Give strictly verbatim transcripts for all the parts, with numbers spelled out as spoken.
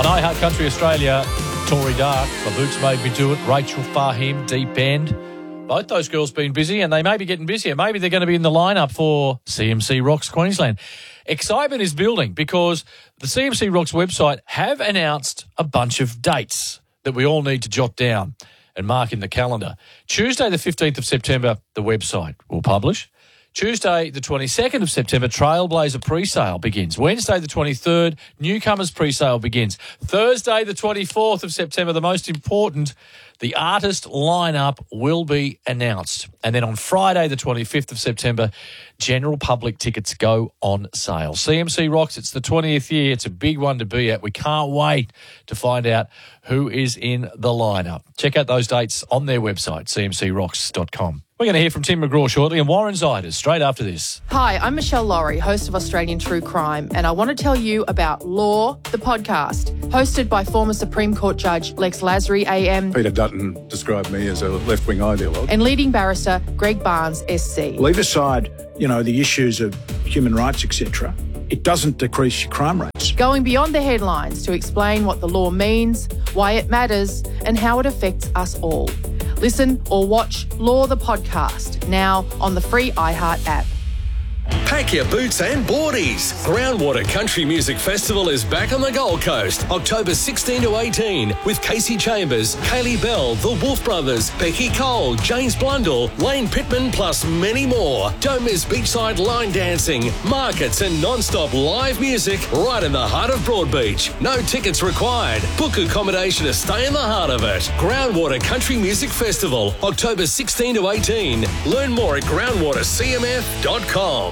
I Heart Country Australia, Tory Dark, My Boots Made Me Do It, Rachel Fahim, Deep End. Both those girls been busy, and they may be getting busier. Maybe they're going to be in the lineup for C M C Rocks Queensland. Excitement is building because the C M C Rocks website have announced a bunch of dates that we all need to jot down and mark in the calendar. Tuesday, the fifteenth of September, the website will publish. Tuesday, the twenty-second of September, Trailblazer pre-sale begins. Wednesday, the twenty-third, Newcomers pre-sale begins. Thursday, the twenty-fourth of September, the most important, the artist lineup will be announced. And then on Friday, the twenty-fifth of September, general public tickets go on sale. C M C Rocks, it's the twentieth year. It's a big one to be at. We can't wait to find out who is in the lineup. Check out those dates on their website, c m c rocks dot com. We're going to hear from Tim McGraw shortly and Warren Ziders straight after this. Hi, I'm Michelle Laurie, host of Australian True Crime, and I want to tell you about Law, the podcast, hosted by former Supreme Court Judge Lex Lasry A M. Peter Dutton described me as a left-wing ideologue. And leading barrister Greg Barnes S C. Leave aside, you know, the issues of human rights, et cetera. It doesn't decrease your crime rates. Going beyond the headlines to explain what the law means, why it matters, and how it affects us all. Listen or watch Law the Podcast now on the free iHeart app. Pack your boots and boardies. Groundwater Country Music Festival is back on the Gold Coast, October sixteenth to eighteenth, with Casey Chambers, Kaylee Bell, The Wolf Brothers, Becky Cole, James Blundell, Lane Pittman, plus many more. Don't miss beachside line dancing, markets and non-stop live music right in the heart of Broadbeach. No tickets required. Book accommodation to stay in the heart of it. Groundwater Country Music Festival, October sixteenth to eighteenth. Learn more at groundwater c m f dot com.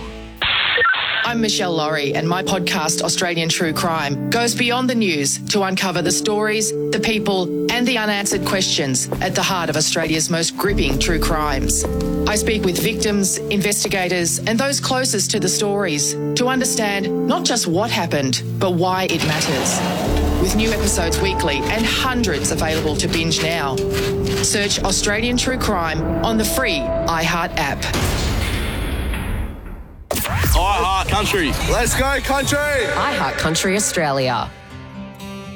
I'm Michelle Laurie, and my podcast, Australian True Crime, goes beyond the news to uncover the stories, the people, and the unanswered questions at the heart of Australia's most gripping true crimes. I speak with victims, investigators, and those closest to the stories to understand not just what happened, but why it matters. With new episodes weekly and hundreds available to binge now. Search Australian True Crime on the free iHeart app. iHeart Country. Let's go, country. iHeart Country Australia.